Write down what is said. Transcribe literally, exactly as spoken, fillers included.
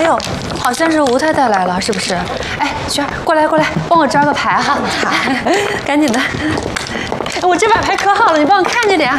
呦，好像是吴太太来了，是不是？哎，雪儿，过来过来，帮我招个牌哈。好，赶紧的。我这把牌可好了，你帮我看着点。